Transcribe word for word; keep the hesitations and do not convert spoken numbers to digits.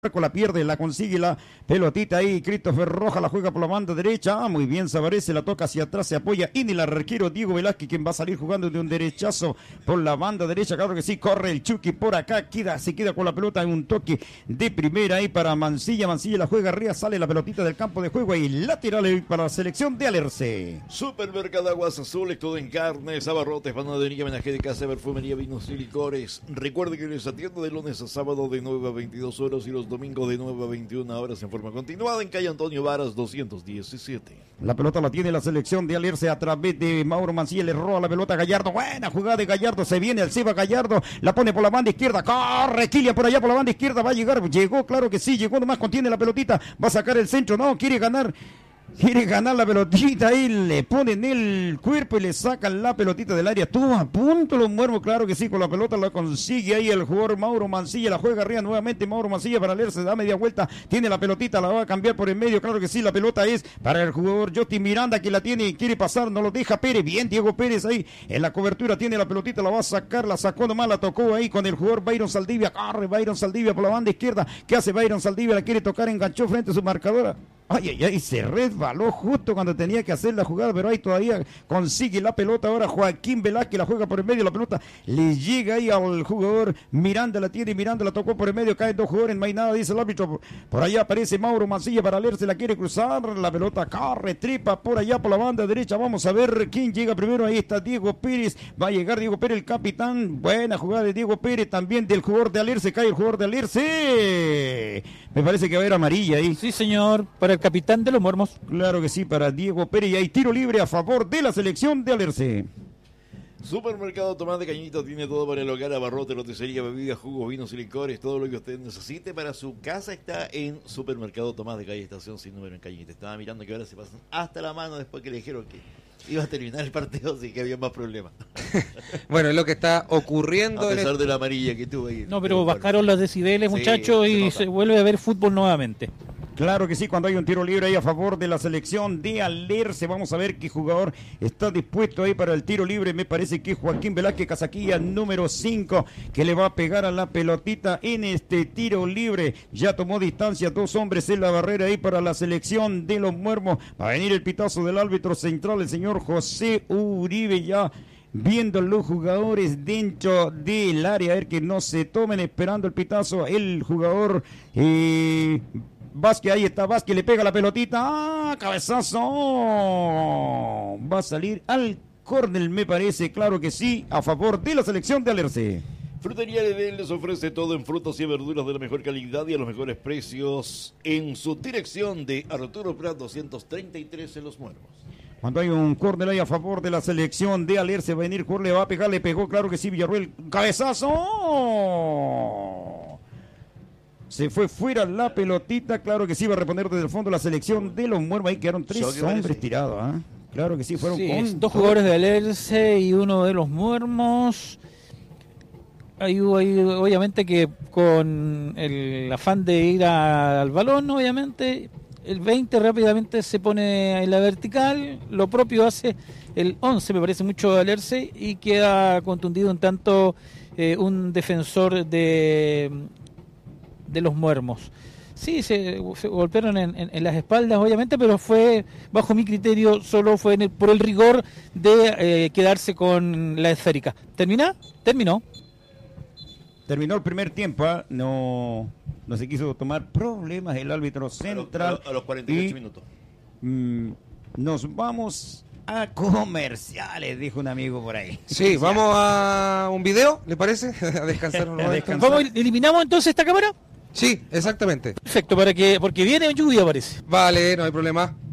la pierde, la consigue la pelotita ahí, Christopher Rojas la juega por la banda derecha, ah, muy bien Sabarez, se la toca hacia atrás, se apoya en el arquero Diego Velázquez, quien va a salir jugando de un derechazo por la banda derecha, claro que sí, corre el Chucky por acá, queda, se queda con la pelota en un toque de primera ahí para Mancilla, Mancilla la juega arriba, sale la pelotita del campo de juego y lateral ahí para la selección de Alerce. Supermercado Aguas Azules, todo en carnes, abarrotes, panadería, menaje de casa, perfumería, vinos y licores. Recuerde que les atiendo de lunes a sábado de nueve a veintidós horas y los domingo de nueve a veintiuna horas en forma continuada en calle Antonio Varas doscientos diecisiete. La pelota la tiene la selección de Alerce a través de Mauro Mancilla, le roba la pelota a Gallardo, buena jugada de Gallardo, se viene el Seba Gallardo, la pone por la banda izquierda, corre Kilian por allá por la banda izquierda, va a llegar, llegó, claro que sí, llegó nomás, contiene la pelotita, va a sacar el centro, no, quiere ganar. Quiere ganar la pelotita ahí, le ponen el cuerpo y le sacan la pelotita del área. Estuvo a punto los muermos, claro que sí, con la pelota la consigue ahí el jugador Mauro Mancilla, la juega arriba nuevamente Mauro Mancilla para leerse, da media vuelta, tiene la pelotita, la va a cambiar por el medio, claro que sí, la pelota es para el jugador Justin Miranda que la tiene y quiere pasar, no lo deja Pérez, bien Diego Pérez ahí en la cobertura, tiene la pelotita, la va a sacar, la sacó nomás, la tocó ahí con el jugador Byron Saldivia, corre Byron Saldivia por la banda izquierda, ¿qué hace Byron Saldivia? La quiere tocar, enganchó frente a su marcadora. Ay, ay, ay, se resbaló justo cuando tenía que hacer la jugada, pero ahí todavía consigue la pelota. Ahora Joaquín Velázquez la juega por el medio, la pelota le llega ahí al jugador Miranda, la tiene Miranda, la tocó por el medio, caen dos jugadores, no hay nada, dice el árbitro. Por allá aparece Mauro Mancilla para leerse, la quiere cruzar, la pelota corre, tripa por allá por la banda derecha. Vamos a ver quién llega primero. Ahí está Diego Pérez, va a llegar Diego Pérez, el capitán. Buena jugada de Diego Pérez, también del jugador de Alerce, cae el jugador de Alerce. Me parece que va a haber amarilla ahí. Sí, señor, para el capitán de los Muermos. Claro que sí, para Diego Pérez. Y hay tiro libre a favor de la selección de Alerce. Supermercado Tomás de Cañita tiene todo para el hogar, abarrote, lotería, bebidas, jugos, vinos y licores, todo lo que usted necesite para su casa está en Supermercado Tomás de Calle Estación sin número en Cañita. Estaba mirando que ahora se pasan hasta la mano después que le dijeron que iba a terminar el partido, así que había más problemas. Bueno, es lo que está ocurriendo. A pesar en de la amarilla que tuve ahí. No, pero bajaron los decibeles, Sí, muchachos, se y nota. se vuelve a ver fútbol nuevamente. Claro que sí, cuando hay un tiro libre ahí a favor de la selección de Alerce, vamos a ver qué jugador está dispuesto ahí para el tiro libre. Me parece que Joaquín Velázquez Casaquilla, número cinco, que le va a pegar a la pelotita en este tiro libre. Ya tomó distancia, dos hombres en la barrera ahí para la selección de los Muermos. Va a venir el pitazo del árbitro central, el señor José Uribe, ya viendo los jugadores dentro del área, a ver que no se tomen, esperando el pitazo. El jugador eh, Vázquez, ahí está Vázquez, le pega la pelotita, ¡ah, cabezazo! Va a salir al córner, me parece, claro que sí, a favor de la selección de Alerce. Frutería Edén les ofrece todo en frutas y verduras de la mejor calidad y a los mejores precios en su dirección de Arturo Prat doscientos treinta y tres en Los Muermos. Cuando hay un córner ahí a favor de la selección de Alerce, va a venir, le va a pegar, le pegó, claro que sí, Villarruel, cabezazo. Se fue fuera la pelotita, claro que sí, va a responder desde el fondo la selección de los Muermos. Ahí quedaron tres hombres parece? tirados, ¿ah? ¿eh? Claro que sí, fueron Sí, con dos jugadores de Alerce y uno de los Muermos. Hay, hay, obviamente que con el afán de ir a, al balón, obviamente, el veinte rápidamente se pone en la vertical, lo propio hace el once, me parece mucho de Alerce, y queda contundido un tanto eh, un defensor de... de los Muermos. Sí, se, se golpearon en, en, en las espaldas, obviamente, pero fue, bajo mi criterio, solo fue en el, por el rigor de eh, quedarse con la esférica. ¿Termina? Terminó. Terminó el primer tiempo, ¿eh? no, no se quiso tomar problemas el árbitro central. A, lo, a, lo, a los cuarenta y ocho y, minutos. Mmm, nos vamos a comerciales, dijo un amigo por ahí. Sí, vamos a un video, ¿le parece? A descansar un momento. ¿Vamos, ¿Eliminamos entonces esta cámara? Sí, exactamente. Perfecto, para que porque viene lluvia, parece. Vale, no hay problema.